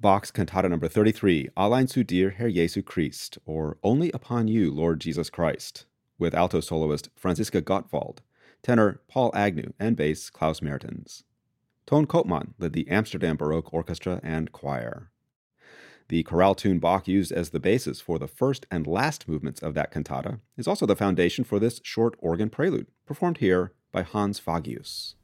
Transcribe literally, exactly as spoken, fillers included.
Bach's Cantata number thirty-three, Allein zu dir, Herr Jesu Christ, or Only Upon You, Lord Jesus Christ, with alto soloist Franziska Gottwald, tenor Paul Agnew, and bass Klaus Mertens. Toon Koopman led the Amsterdam Baroque Orchestra and Choir. The chorale tune Bach used as the basis for the first and last movements of that cantata is also the foundation for this short organ prelude, performed here by Hans Fagius.